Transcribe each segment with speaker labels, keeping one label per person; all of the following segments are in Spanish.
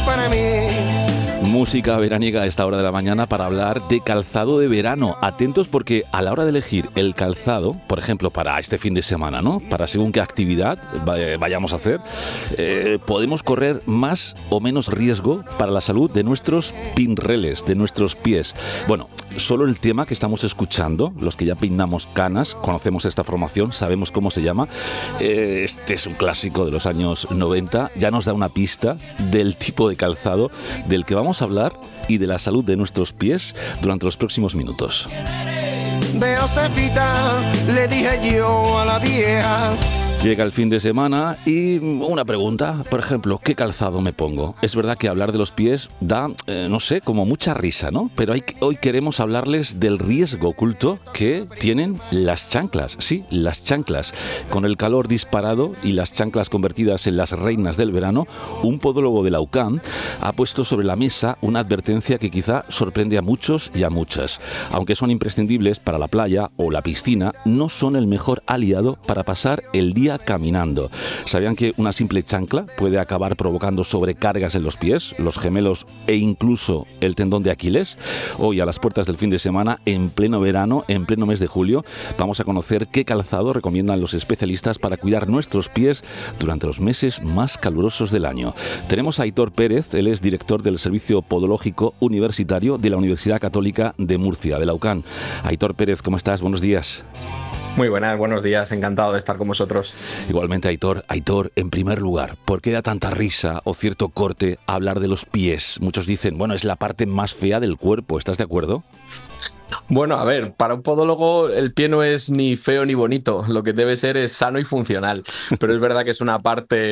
Speaker 1: para mí.
Speaker 2: Música veraniega a esta hora de la mañana para hablar de calzado de verano. Atentos porque a la hora de elegir el calzado, por ejemplo, para este fin de semana, ¿no? Para según qué actividad vayamos a hacer, podemos correr más o menos riesgo para la salud de nuestros pinreles, de nuestros pies. Bueno, solo el tema que estamos escuchando, los que ya peinamos canas, conocemos esta formación, sabemos cómo se llama. Este es un clásico de los años 90, ya nos da una pista del tipo de calzado del que vamos a hablar y de la salud de nuestros pies durante los próximos minutos.
Speaker 1: De Josefita le dije yo a la vieja.
Speaker 2: Llega el fin de semana y una pregunta, por ejemplo, ¿qué calzado me pongo? Es verdad que hablar de los pies da, no sé, como mucha risa, ¿no? Pero hoy queremos hablarles del riesgo oculto que tienen las chanclas. Sí, las chanclas. Con el calor disparado y las chanclas convertidas en las reinas del verano, un podólogo de la UCAM ha puesto sobre la mesa una advertencia que quizá sorprende a muchos y a muchas. Aunque son imprescindibles para la playa o la piscina, no son el mejor aliado para pasar el día caminando. ¿Sabían que una simple chancla puede acabar provocando sobrecargas en los pies, los gemelos e incluso el tendón de Aquiles? Hoy, a las puertas del fin de semana, en pleno verano, en pleno mes de julio, vamos a conocer qué calzado recomiendan los especialistas para cuidar nuestros pies durante los meses más calurosos del año. Tenemos a Aitor Pérez, él es director del Servicio Podológico Universitario de la Universidad Católica de Murcia, de la UCAM. Aitor Pérez, ¿cómo estás? Buenos días.
Speaker 3: Muy buenas, buenos días, encantado de estar con vosotros.
Speaker 2: Igualmente, Aitor, en primer lugar, ¿por qué da tanta risa o cierto corte hablar de los pies? Muchos dicen, bueno, es la parte más fea del cuerpo, ¿estás de acuerdo?
Speaker 3: Bueno, a ver, para un podólogo el pie no es ni feo ni bonito, lo que debe ser es sano y funcional, pero es verdad que es una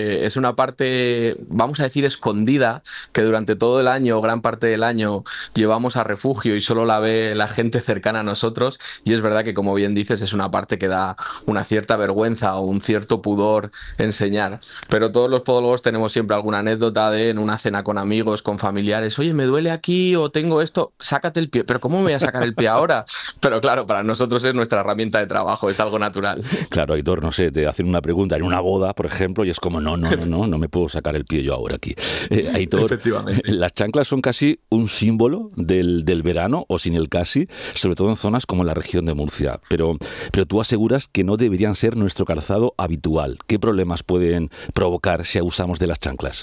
Speaker 3: parte, vamos a decir, escondida, que durante todo el año, gran parte del año, llevamos a refugio y solo la ve la gente cercana a nosotros, y es verdad que, como bien dices, es una parte que da una cierta vergüenza o un cierto pudor enseñar, pero todos los podólogos tenemos siempre alguna anécdota de en una cena con amigos, con familiares, oye, me duele aquí o tengo esto, sácate el pie, pero ¿cómo me voy a sacar el pie ahora? Pero claro, para nosotros es nuestra herramienta de trabajo, es algo natural.
Speaker 2: Claro, Aitor, no sé, te hacen una pregunta en una boda, por ejemplo, y es como, no me puedo sacar el pie yo ahora aquí. Aitor,
Speaker 3: efectivamente,
Speaker 2: las chanclas son casi un símbolo del verano, o sin el casi, sobre todo en zonas como la región de Murcia. Pero tú aseguras que no deberían ser nuestro calzado habitual. ¿Qué problemas pueden provocar si abusamos de las chanclas?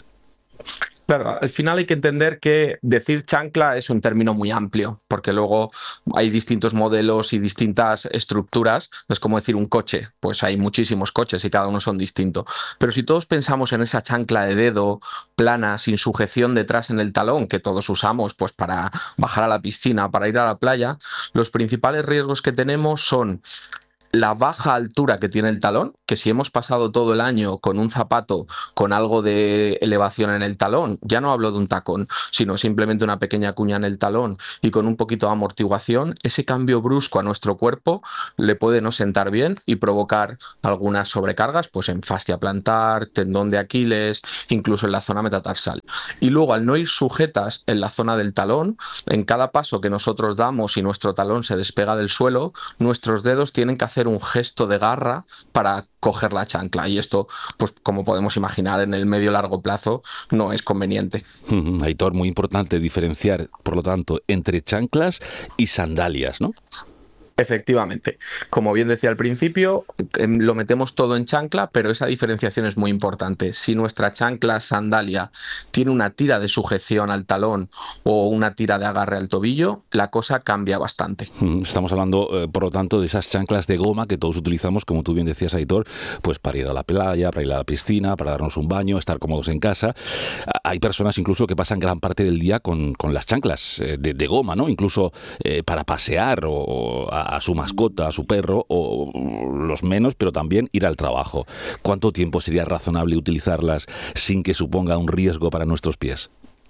Speaker 3: Claro, al final hay que entender que decir chancla es un término muy amplio, porque luego hay distintos modelos y distintas estructuras. No es como decir un coche, pues hay muchísimos coches y cada uno son distintos. Pero si todos pensamos en esa chancla de dedo, plana, sin sujeción detrás en el talón, que todos usamos pues para bajar a la piscina, para ir a la playa, los principales riesgos que tenemos son la baja altura que tiene el talón, que si hemos pasado todo el año con un zapato con algo de elevación en el talón, ya no hablo de un tacón, sino simplemente una pequeña cuña en el talón y con un poquito de amortiguación, ese cambio brusco a nuestro cuerpo le puede no sentar bien y provocar algunas sobrecargas, pues en fascia plantar, tendón de Aquiles, incluso en la zona metatarsal. Y luego, al no ir sujetas en la zona del talón, en cada paso que nosotros damos y nuestro talón se despega del suelo, nuestros dedos tienen que hacer un gesto de garra para coger la chancla, y esto, pues como podemos imaginar, en el medio largo plazo no es conveniente.
Speaker 2: Aitor, muy importante diferenciar, por lo tanto, entre chanclas y sandalias, ¿no?
Speaker 3: Efectivamente, como bien decía al principio, lo metemos todo en chancla, pero esa diferenciación es muy importante. Si nuestra chancla sandalia tiene una tira de sujeción al talón o una tira de agarre al tobillo, la cosa cambia bastante.
Speaker 2: Estamos hablando, por lo tanto, de esas chanclas de goma que todos utilizamos, como tú bien decías, Aitor, pues para ir a la playa, para ir a la piscina, para darnos un baño, estar cómodos en casa. Hay personas incluso que pasan gran parte del día con las chanclas de goma, ¿no? Incluso para pasear o a su mascota, a su perro, o los menos, pero también ir al trabajo. ¿Cuánto tiempo sería razonable utilizarlas sin que suponga un riesgo para nuestros pies?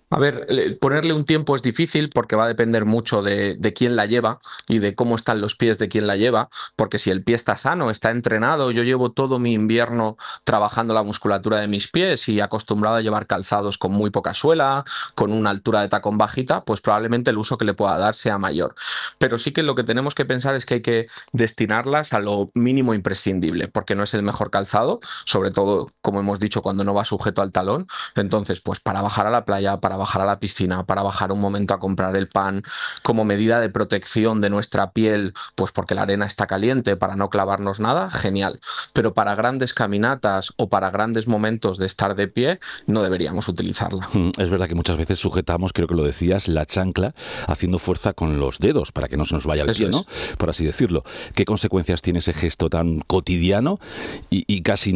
Speaker 3: A ver, ponerle un tiempo es difícil porque va a depender mucho de quién la lleva y de cómo están los pies de quien la lleva, porque si el pie está sano, está entrenado, yo llevo todo mi invierno trabajando la musculatura de mis pies y acostumbrado a llevar calzados con muy poca suela, con una altura de tacón bajita, pues probablemente el uso que le pueda dar sea mayor. Pero sí que lo que tenemos que pensar es que hay que destinarlas a lo mínimo imprescindible, porque no es el mejor calzado, sobre todo, como hemos dicho, cuando no va sujeto al talón. Entonces, pues para bajar a la playa, para bajar a la piscina, para bajar un momento a comprar el pan, como medida de protección de nuestra piel, pues porque la arena está caliente, para no clavarnos nada, genial. Pero para grandes caminatas o para grandes momentos de estar de pie, no deberíamos utilizarla.
Speaker 2: Es verdad que muchas veces sujetamos, creo que lo decías, la chancla haciendo fuerza con los dedos para que no se nos vaya el pie, ¿no? Por así decirlo. ¿Qué consecuencias tiene ese gesto tan cotidiano y casi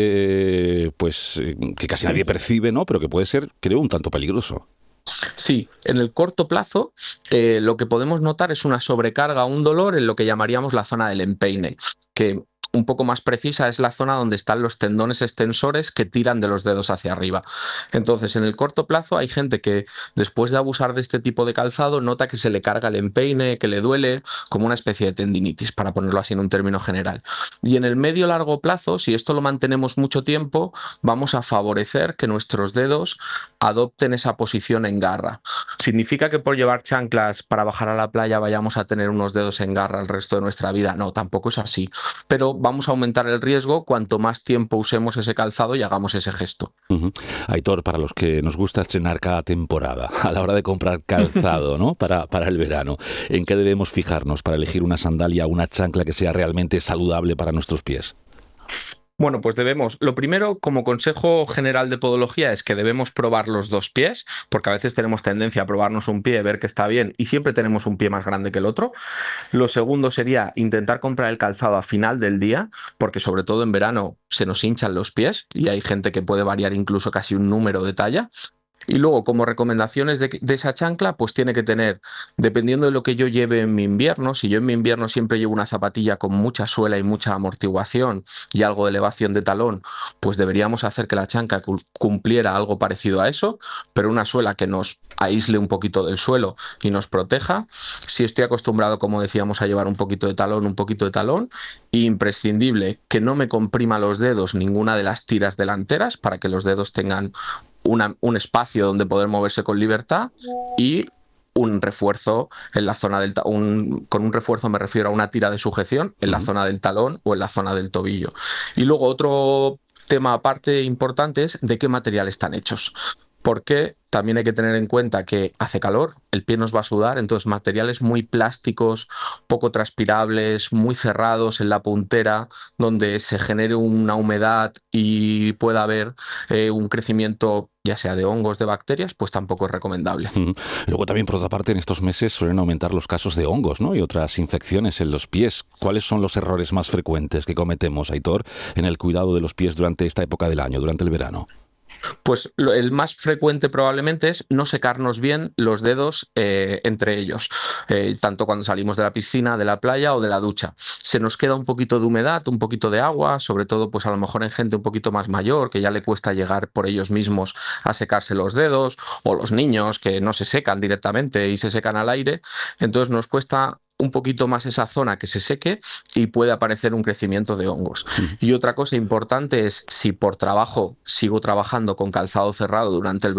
Speaker 2: nadie, pues, que casi nadie percibe, ¿no? Pero que puede ser, creo, un tanto peligroso?
Speaker 3: Sí, en el corto plazo lo que podemos notar es una sobrecarga, un dolor en lo que llamaríamos la zona del empeine, que un poco más precisa es la zona donde están los tendones extensores que tiran de los dedos hacia arriba. Entonces, en el corto plazo hay gente que después de abusar de este tipo de calzado nota que se le carga el empeine, que le duele, como una especie de tendinitis, para ponerlo así en un término general. Y en el medio largo plazo, si esto lo mantenemos mucho tiempo, vamos a favorecer que nuestros dedos adopten esa posición en garra. ¿Significa que por llevar chanclas para bajar a la playa vayamos a tener unos dedos en garra el resto de nuestra vida? No, tampoco es así. Pero vamos a aumentar el riesgo cuanto más tiempo usemos ese calzado y hagamos ese gesto.
Speaker 2: Aitor, para los que nos gusta estrenar cada temporada, a la hora de comprar calzado, ¿no? para el verano, ¿en qué debemos fijarnos para elegir una sandalia o una chancla que sea realmente saludable para nuestros pies?
Speaker 3: Bueno, pues lo primero, como consejo general de podología, es que debemos probar los dos pies, porque a veces tenemos tendencia a probarnos un pie, ver que está bien y siempre tenemos un pie más grande que el otro. Lo segundo sería intentar comprar el calzado a final del día, porque sobre todo en verano se nos hinchan los pies y hay gente que puede variar incluso casi un número de talla. Y luego, como recomendaciones de esa chancla, pues tiene que tener, dependiendo de lo que yo lleve en mi invierno, si yo en mi invierno siempre llevo una zapatilla con mucha suela y mucha amortiguación y algo de elevación de talón, pues deberíamos hacer que la chancla cumpliera algo parecido a eso, pero una suela que nos aísle un poquito del suelo y nos proteja. Si estoy acostumbrado, como decíamos, a llevar un poquito de talón, y imprescindible que no me comprima los dedos ninguna de las tiras delanteras para que los dedos tengan un espacio donde poder moverse con libertad y un refuerzo en la zona del con un refuerzo me refiero a una tira de sujeción en la zona del talón o en la zona del tobillo. Y luego otro tema aparte importante es de qué material están hechos. Porque también hay que tener en cuenta que hace calor, el pie nos va a sudar, entonces materiales muy plásticos, poco transpirables, muy cerrados en la puntera, donde se genere una humedad y pueda haber un crecimiento ya sea de hongos, de bacterias, pues tampoco es recomendable.
Speaker 2: Luego también, por otra parte, en estos meses suelen aumentar los casos de hongos, ¿no? Y otras infecciones en los pies. ¿Cuáles son los errores más frecuentes que cometemos, Aitor, en el cuidado de los pies durante esta época del año, durante el verano?
Speaker 3: Pues el más frecuente probablemente es no secarnos bien los dedos entre ellos, tanto cuando salimos de la piscina, de la playa o de la ducha. Se nos queda un poquito de humedad, un poquito de agua, sobre todo pues a lo mejor en gente un poquito más mayor que ya le cuesta llegar por ellos mismos a secarse los dedos, o los niños que no se secan directamente y se secan al aire. Entonces nos cuesta un poquito más esa zona que se seque y puede aparecer un crecimiento de hongos. Y otra cosa importante es si por trabajo sigo trabajando con calzado cerrado durante el